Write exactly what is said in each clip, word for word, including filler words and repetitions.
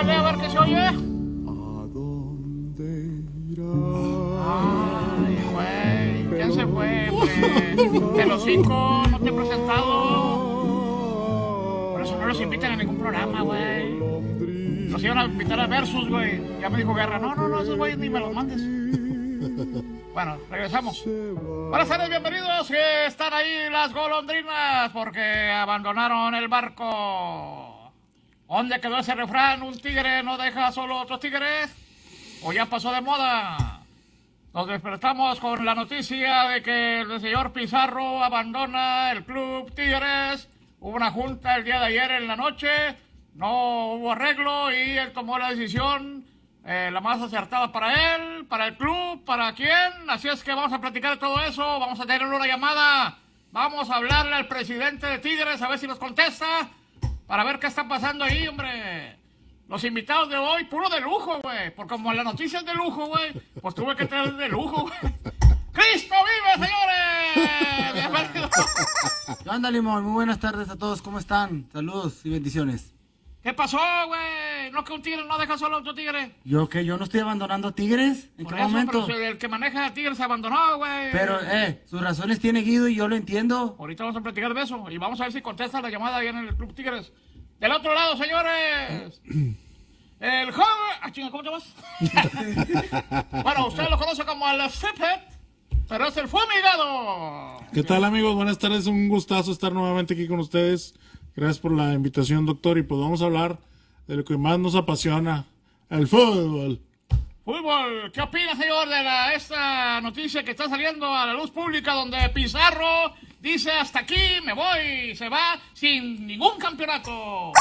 súbele a ver qué se oye. ¿A dónde irá? Ay, güey, ¿quién se fue, güey? De los cinco, no te he presentado. Por eso no los invitan a ningún programa, güey. Los iban a invitar a Versus, güey. Ya me dijo Guerra, no, no, no, esos güeyes ni me los mandes. Bueno, regresamos. Buenas tardes, bienvenidos. Que están ahí las golondrinas porque abandonaron el barco. ¿Dónde quedó ese refrán? ¿Un tigre no deja solo a otros tigres? ¿O ya pasó de moda? Nos despertamos con la noticia de que el señor Pizarro abandona el club Tigres. Hubo una junta el día de ayer en la noche. No hubo arreglo y él tomó la decisión, eh, la más acertada para él, para el club, para quién. Así es que vamos a platicar de todo eso. Vamos a tener una llamada. Vamos a hablarle al presidente de Tigres a ver si nos contesta. Para ver qué está pasando ahí, hombre. Los invitados de hoy, puro de lujo, güey. Porque como la noticia es de lujo, güey, pues tuve que traer de lujo, güey. ¡Cristo vive, señores! Bienvenidos. ¿Qué onda, Limón? Muy buenas tardes a todos. ¿Cómo están? Saludos y bendiciones. ¿Qué pasó, güey? ¿No que un tigre no deja solo a otro tigre? ¿Yo qué? ¿Yo no estoy abandonando a Tigres? ¿En Por qué eso, momento? pero el que maneja a Tigres se abandonó, güey. Pero, eh, sus razones tiene Guido y yo lo entiendo. Ahorita vamos a platicar de eso y vamos a ver si contesta la llamada ahí en el Club Tigres. Del otro lado, señores. El joven... Ah, chinga, ¿cómo te llamas? Bueno, usted lo conoce como el Zipet, pero es el fumigado. ¿Qué tal, amigos? Buenas tardes, un gustazo estar nuevamente aquí con ustedes. Gracias por la invitación, doctor, y pues vamos a hablar de lo que más nos apasiona, el fútbol. Fútbol, ¿qué opina, señor, de la, esta noticia que está saliendo a la luz pública donde Pizarro dice hasta aquí, me voy, se va sin ningún campeonato?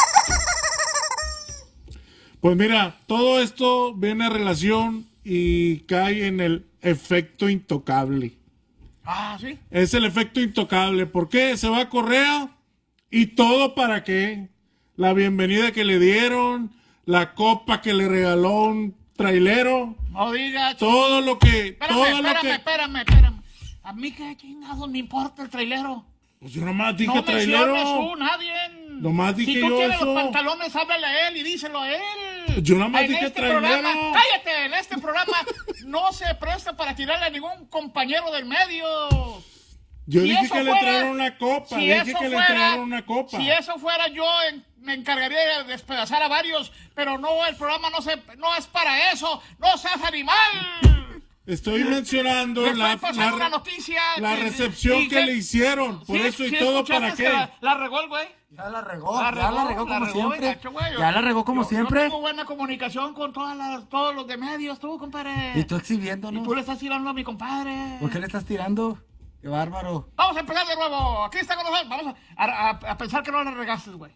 Pues mira, todo esto viene a relación y cae en el efecto intocable. Ah, ¿sí? Es el efecto intocable. ¿Por qué? Se va a Correa y todo para qué. La bienvenida que le dieron, la copa que le regaló un trailero. No digas. Todo lo que... Espérame, todo espérame, lo que... espérame, espérame. A mí qué chingados me importa el trailero. Pues yo nomás dije No trailero. menciones tú, nadie. Nomás dije si tú yo quieres eso. los pantalones, háblale a él y díselo a él. Yo nomás en dije este trailero. programa, cállate, en este programa no se presta para tirarle a ningún compañero del medio. Yo Si dije eso que le fuera- trajeron una copa. si dije eso que le fuera- trajeron una copa. Si eso fuera yo, en- me encargaría de despedazar a varios, pero no, el programa no, se, no es para eso. ¡No seas animal! Estoy mencionando Le la, estoy pasando la- una noticia. la que- recepción y que le hicieron. Por Sí, eso y sí, todo escuchaste para que qué. La, la regó el güey. Ya la regó, La ya regó, la regó como regó, siempre. gacho, güey. Ya la regó como Yo- siempre. Yo tengo buena comunicación con todas las, todos los de medios, tú, compadre. Y tú Y exhibiéndonos. tú le estás tirando a mi compadre. ¿Por qué le estás tirando? Qué bárbaro. Vamos a empezar de nuevo. Aquí está con nosotros. Vamos a, a, a pensar que no le regaste, güey.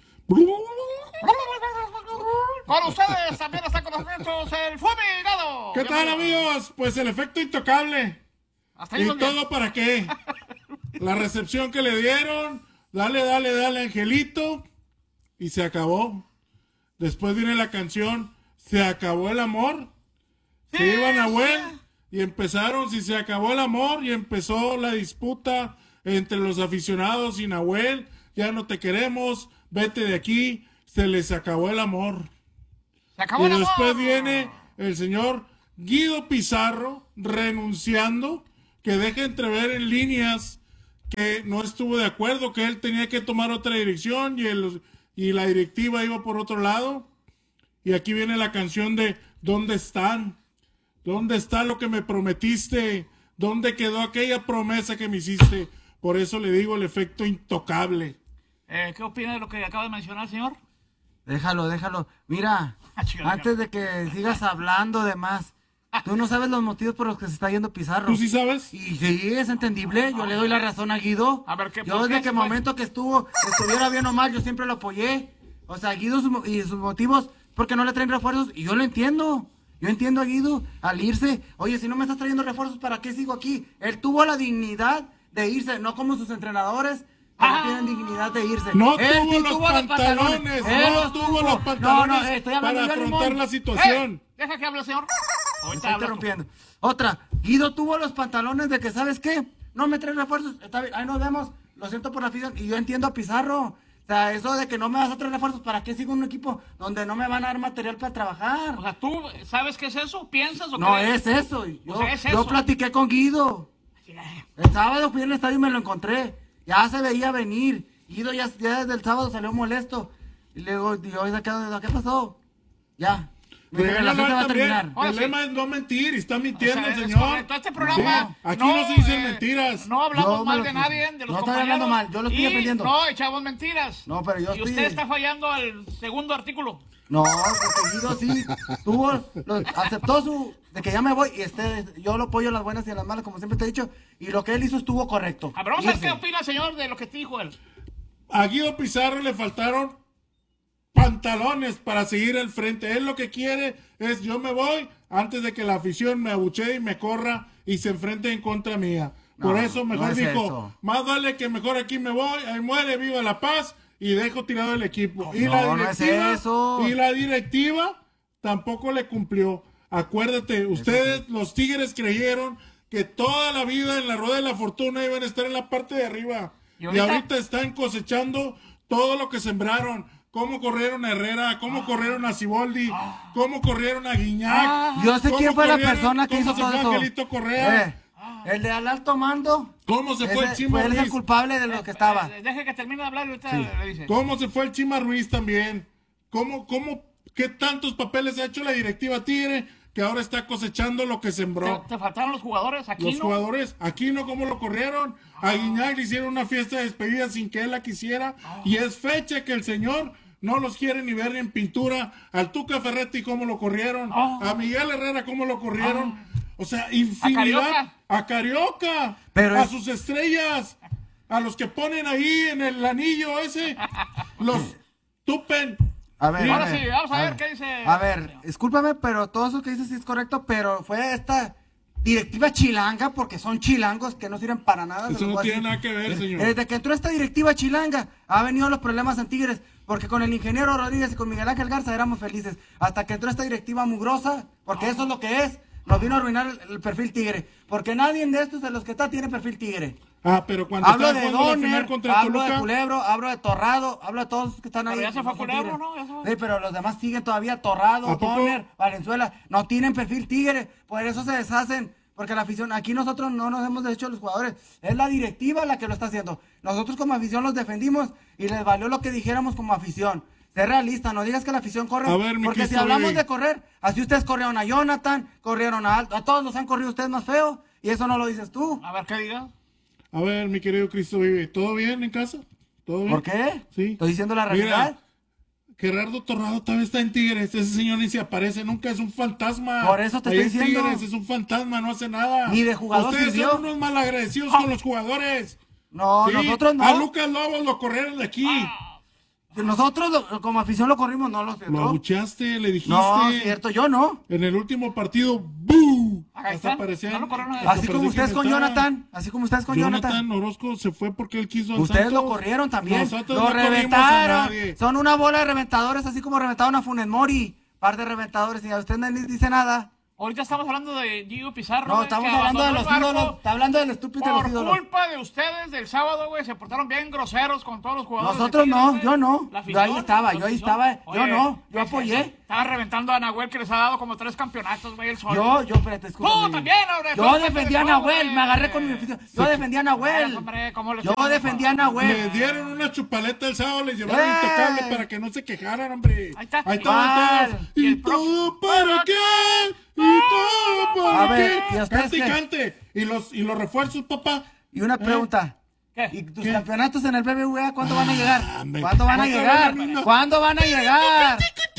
Con ustedes también está con nosotros el fumigado. ¿Qué tal, amigos? Pues el efecto intocable. Hasta ahí ¿Y los días. todo para qué? La recepción que le dieron. Dale, dale, dale, Angelito. Y se acabó. Después viene la canción Se acabó el amor. Se Sí, iban a Nahuel sí. y empezaron, si se acabó el amor, y empezó la disputa entre los aficionados y Nahuel. Ya no te queremos, vete de aquí. Se les acabó el amor. Se acabó Y el amor. después viene el señor Guido Pizarro renunciando, que deja entrever en líneas que no estuvo de acuerdo, que él tenía que tomar otra dirección y, el, y la directiva iba por otro lado. Y aquí viene la canción de ¿dónde están? ¿Dónde está lo que me prometiste? ¿Dónde quedó aquella promesa que me hiciste? Por eso le digo el efecto intocable. Eh, ¿Qué opina de lo que acaba de mencionar, señor? Déjalo, déjalo. Mira, Ah, chica, antes de que sigas hablando de más, tú no sabes los motivos por los que se está yendo Pizarro. ¿Tú sí sabes? Y sí, es entendible, yo le doy la razón a Guido. A ver, ¿qué- yo por desde qué que se el fue? momento que estuvo, estuviera bien o mal, yo siempre lo apoyé. O sea, Guido su mo- y sus motivos, porque no le traen refuerzos, y yo lo entiendo. Yo entiendo a Guido al irse. Oye, si no me estás trayendo refuerzos, ¿para qué sigo aquí? Él tuvo la dignidad de irse, no como sus entrenadores. Que no Ah. tienen dignidad de irse. No Él tuvo sí los tuvo pantalones, Él no los tuvo los No, pantalones no, eh, estoy hablando para yo, afrontar Limón. la situación. Eh, deja que hable, señor. Me Ahorita está hablas tú. interrumpiendo. Otra, Guido tuvo los pantalones de que, ¿sabes qué? No me traes refuerzos. Está bien, ahí nos vemos. Lo siento por la afición. Y yo entiendo a Pizarro. sea, eso de que no me vas a traer refuerzos, ¿para qué sigo en un equipo donde no me van a dar material para trabajar? O sea, ¿tú sabes qué es eso? ¿Piensas o No crees? es eso. Yo, O sea, es yo eso. platiqué con Guido. El sábado fui al estadio y me lo encontré. Ya se veía venir. Guido ya, ya desde el sábado salió molesto. Y luego, digo, ¿qué, ¿qué pasó? Ya. Mi Regáñalo relación se va a también. terminar. Ahora El sí. lema es no mentir y está mintiendo O sea, el es señor. correcto. Este programa. Sí. Aquí no se dicen mentiras. No hablamos Yo mal me lo- de nadie, de los no estoy compañeros. hablando mal, yo lo estoy y defendiendo. No echamos mentiras. No, pero yo Y estoy- usted está fallando al segundo artículo. No, porque Guido sí tuvo, lo- aceptó su, de que ya me voy y este, yo lo apoyo en las buenas y en las malas, como siempre te he dicho, y lo que él hizo estuvo correcto. A ver, vamos a ver Irse. qué opina el señor de lo que te dijo él. A Guido Pizarro le faltaron pantalones para seguir al frente. Él lo que quiere es yo me voy antes de que la afición me abuchee y me corra y se enfrente en contra mía. Por No, eso mejor no es dijo, eso. más vale que mejor aquí me voy, ahí muere, viva la paz y dejo tirado el equipo. Y No, la no es directiva, eso. y la directiva tampoco le cumplió. Acuérdate, ustedes los Tigres creyeron que toda la vida en la rueda de la fortuna iban a estar en la parte de arriba. ¿Y Y ahorita? ahorita, están cosechando todo lo que sembraron. Cómo corrieron a Herrera, cómo corrieron a Siboldi, cómo corrieron a Guiñac. Yo sé cómo quién fue la corrieron- persona que cómo hizo se todo fue eso. Angelito Correa. Eh, el de al alto mando, Cómo se fue el ese Chima fue él es el Ruiz. culpable de lo que estaba. Eh, deje que termine de hablar y ahorita le dice. Cómo se fue el Chima Ruiz también. Cómo, cómo, qué tantos papeles ha hecho la directiva Tigre que ahora está cosechando lo que sembró. ¿Te, te faltaron los jugadores aquí, Los no? jugadores, aquí no, cómo lo corrieron. A Guiñac le hicieron una fiesta de despedida sin que él la quisiera. Y es fecha que el señor no los quiere ni ver ni en pintura. Al Tuca Ferretti, cómo lo corrieron. Ah. A Miguel Herrera, cómo lo corrieron. O sea, infinidad. Carioca? A Carioca. Pero a es- sus estrellas. A los que ponen ahí en el anillo ese. Los tupen. A ver, Ahora a ver, sí, vamos a ver ver. qué dice. A ver, discúlpame, pero todo eso que dices sí es correcto, pero fue esta directiva chilanga, porque son chilangos que no sirven para nada. se Eso los no voy a tiene decir. nada que ver, señor. Desde que entró esta directiva chilanga, ha venido los problemas en Tigres, porque con el ingeniero Rodríguez y con Miguel Ángel Garza éramos felices. Hasta que entró esta directiva mugrosa, porque eso es lo que es, nos vino a arruinar el, el perfil Tigre. Porque nadie de estos de los que está tiene perfil Tigre. Ah, pero cuando Hablo estaba de jugando la final Donner, contra hablo de Toluca. Culebro, hablo de Torrado, hablo de todos los que están ahí. Pero ya se fue son Culebro, Tigres. ¿no? Ya se fue. Sí, pero los demás siguen todavía Torrado, ¿A poco? Donner, Valenzuela, no tienen perfil Tigre, por eso se deshacen. Porque la afición, aquí nosotros no nos hemos deshecho de los jugadores, es la directiva la que lo está haciendo. Nosotros como afición los defendimos y les valió lo que dijéramos como afición. Sé realista, no digas que la afición corre, A ver, mi porque si Cristo hablamos Baby. de correr, así ustedes corrieron a Jonathan, corrieron a Alto, a todos los han corrido ustedes más feo, y eso no lo dices tú. A ver qué diga. A ver, mi querido Cristo vive, ¿todo bien en casa? ¿Todo bien? ¿Por qué? Sí. Estoy diciendo la Mira, realidad. Gerardo Torrado todavía está en Tigres. Ese señor ni se aparece, nunca es un fantasma. Por eso te Ahí estoy en diciendo. Tigres es un fantasma, no hace nada. Ni de jugador Ustedes sirvió. son unos malagradecidos con los jugadores. No, Sí, nosotros no. A Lucas Lobos lo corrieron de aquí. Nosotros lo- como afición lo corrimos, no lo Lo cierto. abucheaste, le dijiste. No, cierto, yo no. En el último partido, ¡bú! Ahí Hasta está. parecían- No lo corrieron a- hasta Así como parecía ustedes que con no estaba. Jonathan, así como ustedes con Jonathan. Jonathan Orozco se fue porque él quiso al Ustedes lo Santos. corrieron también. Nosotros Lo no corrimos a reventaron. nadie. Son una bola de reventadores, así como reventaron a Funes Mori. Par de reventadores, y a usted no les dice nada. Ahorita estamos hablando de Guido Pizarro. No, güey, estamos que hablando de abandonó los el barco ídolos. Está hablando del estúpido de los Por ídolos. culpa de ustedes del sábado, güey, se portaron bien groseros con todos los jugadores. Nosotros de Tigres, no, güey. yo no. La Yo ahí estaba, la yo ahí afición. estaba, yo Oye, no, yo ¿qué es apoyé. eso? Estaba reventando a Nahuel, que les ha dado como tres campeonatos, güey, el solo. Yo, yo, espérate, escúchame. Tú también, hombre. Yo fuiste defendí a del juego, Nahuel, güey. me agarré con mi afición. Yo defendí a Nahuel. Hombre, ¿cómo les Yo llaman? defendí a Nahuel. Le dieron una chupaleta el sábado, les llevaron ¡Eh! intocable para que no se quejaran, hombre. Ahí está. Ahí Igual. estaban todos. Y ¿Y el todo para qué? ¿Y todo para A ver, qué? ¿y ustedes Cante y qué? cante. ¿Y los, y los refuerzos, papá? Y una ¿Eh? pregunta. ¿Qué? ¿Y tus ¿Qué? campeonatos en el B B V A cuándo van a llegar? hombre. ¿Cuándo van a ¿Cuándo llegar? van a- ¿Cuándo van a llegar?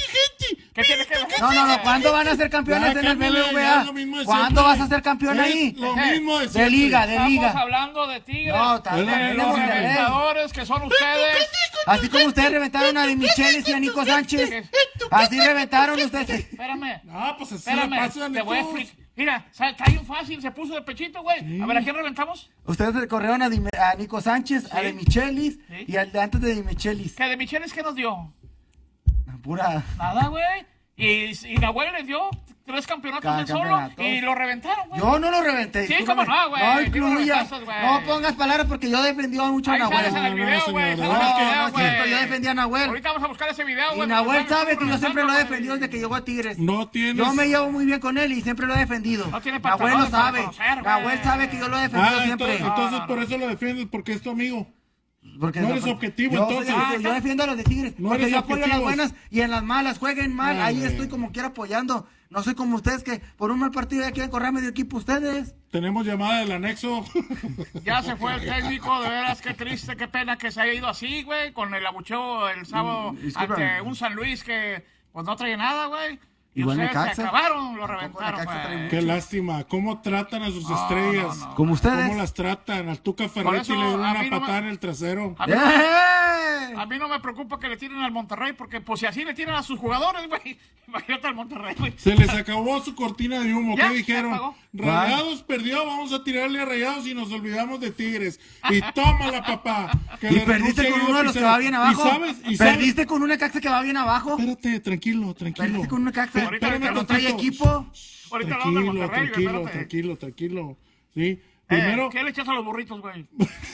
¿Qué tiene que ver? No, no, no, ¿cuándo van a ser campeones Ya, en el cámbiale, ya B B V A? es lo mismo de ¿Cuándo siempre. vas a ser campeón Es ahí? Lo Ejé. mismo de De siempre. liga, de Estamos liga. hablando de Tigres. No, también de de tenemos los que ver. reventadores que son ustedes. Así como ustedes reventaron a Di Michelis y a Nico Sánchez. Así reventaron ustedes. Espérame. No, pues así le Espérame, pasan te voy a estos. explicar. Mira, sa- está bien fácil, se puso de pechito, güey. A ver, ¿a quién reventamos? Ustedes corrieron a, Di- a Nico Sánchez, a Sí. De Michelis Sí. y al de antes de Di Michelis. ¿Que de Micheles qué nos dio? Pura. Nada, güey. Y, y Nahuel les dio tres campeonatos Cada él solo campeonato. y lo reventaron, güey. Yo no lo reventé. Sí, discúlpame. cómo no, güey. No Sí lo incluyas. reventaste, güey. No pongas palabras porque yo defendí a mucho a Ahí Nahuel. sales en el No, video, no, güey. señor, sales No, en el no video, es cierto, güey. yo defendí a Nahuel. Ahorita vamos a buscar ese video, Y güey. Nahuel porque sabe que yo estamos siempre lo he comentando, defendido güey. desde que llegó a Tigres. No tienes... Yo me llevo muy bien con él y siempre lo he defendido. No tiene Nahuel lo pantalones para sabe. conocer, güey. Nahuel sabe que yo lo he defendido Ah, siempre. entonces, entonces No, no, por no. eso lo defiendes, porque es tu amigo. Porque No eres porque- objetivo, yo soy entonces. objetivo, yo defiendo a los de Tigres. No porque eres yo apoyo a las objetivos. buenas y en las malas. Jueguen mal. Ah, ahí güey. estoy como quiera apoyando. No soy como ustedes que por un mal partido ya quieren correr a medio equipo ustedes. Tenemos llamada del anexo. Ya se fue el técnico, de veras, qué triste, qué pena que se haya ido así, güey, con el abucheo el sábado Mm, discúlpame. ante un San Luis que pues no trae nada, güey. Y Igual ustedes se Necaxa. acabaron, lo Tampoco reventaron, Necaxa trae güey. mucho. Qué lástima. ¿Cómo tratan a sus No, estrellas? no, no. Como ustedes. ¿Cómo las tratan? Al Tuca Por Ferretti eso, le dieron a una mí no me- patada en el trasero. A mí, ¡Eh! a mí no me preocupa que le tiren al Monterrey, porque pues si así le tiran a sus jugadores, güey, imagínate al Monterrey, güey. Se les acabó su cortina de humo. Ya, ¿Qué dijeron? se apagó. Rayados perdió, vamos a tirarle a Rayados y nos olvidamos de Tigres. Y tómala, papá. Que Y le perdiste renuncie con Guido uno de los que Pizarro. va bien abajo. ¿Y sabes? ¿Y sabes? Perdiste con un Necaxa que va bien abajo. Espérate, tranquilo, tranquilo. Perdiste con un Necaxa Ahorita que no no trae tantito. equipo. Ahorita hablamos de Tranquilo, Monterrey, güey, tranquilo, espérate. tranquilo, tranquilo. Sí. Eh, Primero, ¿qué le echas a los burritos, güey?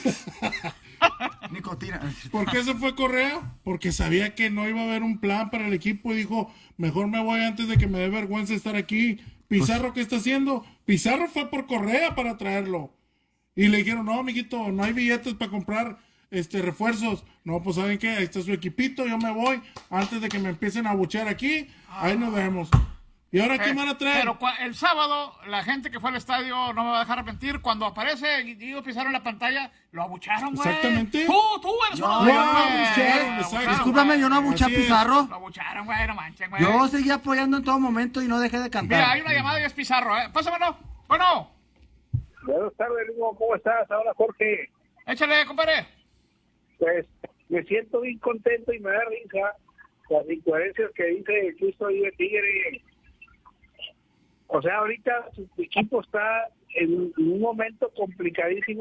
Nicotina. ¿por qué se fue Correa? Porque sabía que no iba a haber un plan para el equipo y dijo, mejor me voy antes de que me dé vergüenza estar aquí. Pizarro, ¿qué está haciendo? Pizarro fue por Correa para traerlo. Y le dijeron, no, mijito, no hay billetes para comprar este refuerzos. No, pues ¿saben qué? Ahí está su equipito, yo me voy antes de que me empiecen a buchear aquí. Ahí nos vemos. ¿Y ahora qué van a traer? Pero cua- el sábado, la gente que fue al estadio no me va a dejar mentir. Cuando aparece Guido Pizarro en la pantalla, lo abucharon, güey. Exactamente. Tú, tú eres No, uno de yo ellos, no güey. abuché. Lo abucharon, Discúlpame, güey. yo no abuché a Así es. Pizarro. Lo abucharon, güey, no manchen, güey. Yo seguí apoyando en todo momento y no dejé de cantar. Mira, hay una llamada y es Pizarro, ¿eh? Pásamelo. Bueno, Buenas tardes, Lugo. ¿Cómo estás? Ahora, Jorge. échale, compadre. Pues me siento bien contento y me da risa las incoherencias que dice Cristo y de Tigre. O sea, ahorita su equipo está en un momento complicadísimo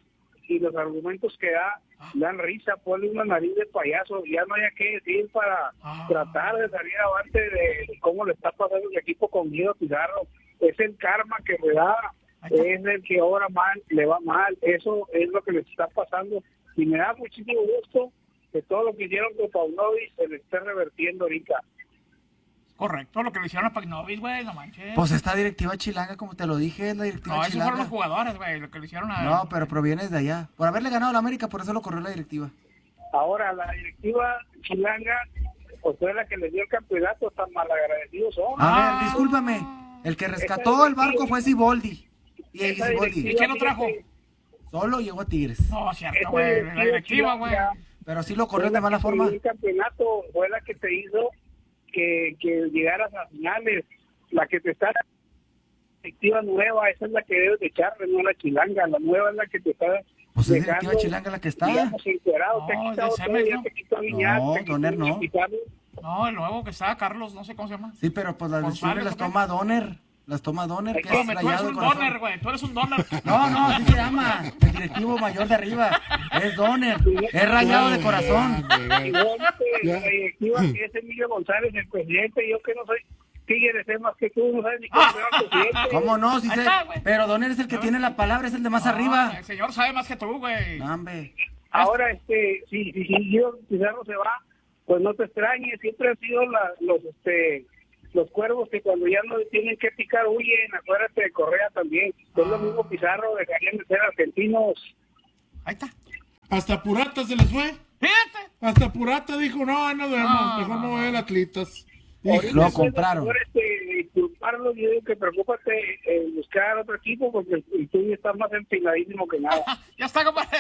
y los argumentos que da dan risa. Ponle una nariz de payaso. Ya no hay que decir para Ah. tratar de salir avante de cómo le está pasando el equipo con Guido Pizarro. Es el karma que le da. Es el que ahora mal, le va mal. Eso es lo que le está pasando. Y me da muchísimo gusto que todo lo que hicieron con Paunovic se le esté revertiendo ahorita. Correcto, lo que le hicieron a Pagnovis, güey, no manches. Pues esta directiva chilanga, como te lo dije, es la directiva no, esos fueron los chilanga. jugadores, güey, lo que le hicieron a... No, pero provienes de allá. Por haberle ganado a la América, por eso lo corrió la directiva. Ahora, la directiva chilanga, pues fue la que le dio el campeonato, tan malagradecidos son. A Ah. ver, discúlpame. El que rescató el barco fue Siboldi. Y Esa Siboldi ¿Y quién lo trajo? fíjate, solo llegó a Tigres. No, cierto, esa güey, la directiva, güey. chilanga Pero sí lo fue corrió la de mala que te forma. dio el campeonato fue la que te hizo que, que llegaras a finales. La que te está... La directiva nueva, esa es la que debes de echarle, no la chilanga. La nueva es la que te está... Pues es dejando, directiva chilanga la que está. digamos, encuerado. No, te ha es quitado de todo, Cemex, ya ¿no? te quitó a Viñas, No, te quitó Donner no. a Pizarro. No, el nuevo que está, Carlos, no sé cómo se llama. Sí, pero pues las González, decisiones las ¿o qué? toma Donner. Las toma Donner, que Ay, es No, tú eres rayado de un corazón. donner, güey, tú eres un donner. No, no, así se llama. El directivo mayor de arriba. Es Donner. Es rayado de corazón. Igualmente, Ya. la directiva que es Emilio González, el presidente, yo que no soy tigre, sé más que tú, no sabes ni cómo se llama el presidente. ¿Cómo no? Sí Ahí sé. está, güey. Pero Donner es el que tiene la palabra, es el de más No, arriba. El señor sabe más que tú, güey. No, hombre. Ahora, este, si, si, si Guido Pizarro se va, pues no te extrañes, siempre han sido la- los, este, los cuervos que cuando ya no tienen que picar huyen, acuérdate de Correa también, es lo mismo Pizarro, dejarían de ser argentinos. Ahí está. Hasta Purata se les fue. Fíjate. Hasta Purata dijo, no, ahí nos vemos. No, Mejor no, me voy al Atlitas. Ahorita Lo es compraron. mejor, este, disculparlo, yo digo que preocúpate en buscar otro equipo porque el, el tuyo está más empiladísimo que nada. Ya está, compadre.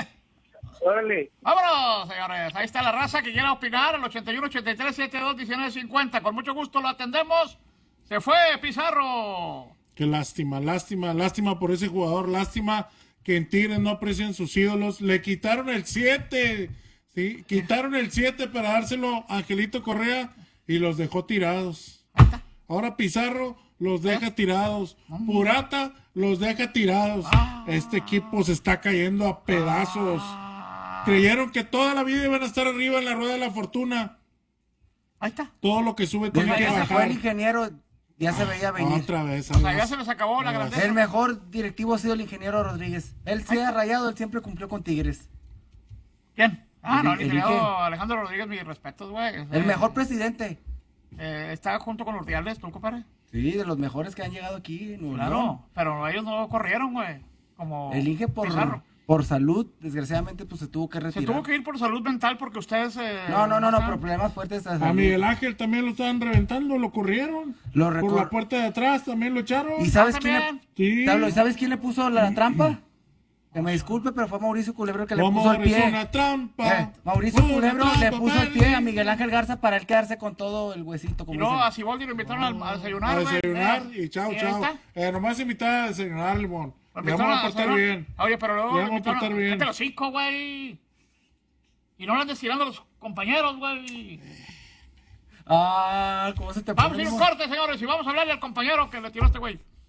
Órale. Vámonos, señores. Ahí está la raza que quiera opinar al ochenta y uno, ochenta y tres, setenta y dos, diecinueve, cincuenta. Con mucho gusto lo atendemos. Se fue Pizarro. Qué lástima, lástima, lástima por ese jugador, lástima que en Tigres no aprecian sus ídolos. Le quitaron el siete, ¿sí? Quitaron el siete para dárselo a Angelito Correa y los dejó tirados. Ahora Pizarro los deja tirados. Purata los deja tirados. Este equipo se está cayendo a pedazos. Creyeron que toda la vida iban a estar arriba en la rueda de la fortuna. Ahí está. Todo lo que sube Desde tiene que que se fue bajar. el ingeniero, Ya se veía venir. Otra vez. O sea, ya amigos. se les acabó la grandeza. El mejor directivo ha sido el ingeniero Rodríguez. Él se ha rayado, él siempre cumplió con Tigres. ¿Quién? Ah, El- no, el el ingeniero Inge. Alejandro Rodríguez, mis respetos, güey. O sea, El mejor presidente. eh, está junto con Urdiales, ¿tú, compadre? Sí, de los mejores que han llegado aquí. en Nuevo Claro, León. pero ellos no corrieron, güey. Como El Inge por, Pizarro. por salud, desgraciadamente, pues se tuvo que Se retirar. tuvo que ir por salud mental porque ustedes... eh, No, no, no, no, están- por problemas fuertes. de A salud. Miguel Ángel también lo estaban reventando, lo corrieron. Lo Por recor- la puerta de atrás también lo echaron. ¿Y sabes Ah, quién, le, también. Sí. Pablo, ¿y sabes quién le puso la trampa? Que me disculpe, pero fue Mauricio Culebro que le Vamos puso a el hacer pie. una trampa. Eh, Mauricio Una Culebro le trampa, puso el baby. pie a Miguel Ángel Garza para él quedarse con todo el huesito. Y Como luego dicen. a Siboldi lo invitaron al- a desayunar, A güey. desayunar Eh, y chao, ahí chao. está. Eh, nomás invitar a desayunar, Limón. Lo Le invitaron vamos a a portar desayunar. bien. Oye, pero luego Le lo vamos a invitaron... portar bien. Cállate los cinco, güey. Y no le andes tirando a los compañeros, güey. Ah, ¿cómo se te Vamos a pone? ir a un mo- corte, señores, y vamos a hablarle al compañero que le tiró a este güey.